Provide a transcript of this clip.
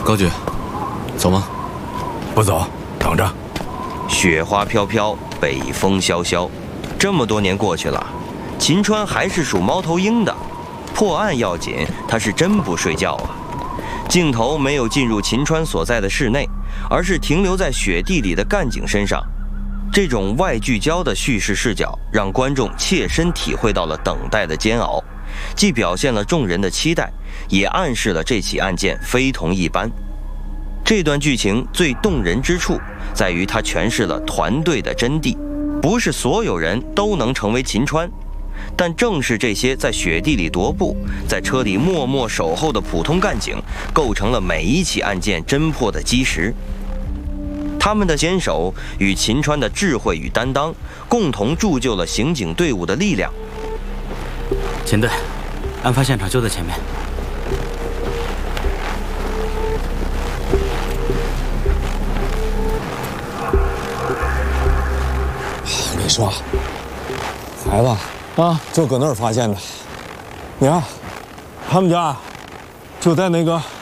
高举，走吗？ 不走，等着。 雪花飘飘，北风萧萧，这么多年过去了，秦川还是属猫头鹰的。破案要紧，他是真不睡觉啊。镜头没有进入秦川所在的室内，而是停留在雪地里的干警身上。这种外聚焦的叙事视角，让观众切身体会到了等待的煎熬，既表现了众人的期待，也暗示了这起案件非同一般。这段剧情最动人之处，在于它诠释了团队的真谛。不是所有人都能成为秦川，但正是这些在雪地里踱步，在车里默默守候的普通干警，构成了每一起案件侦破的基石。他们的坚守与秦川的智慧与担当，共同铸就了刑警队伍的力量。 秦队，案发现场就在前面。 你说，孩子啊，就搁那儿发现的。你看，他们家就在那个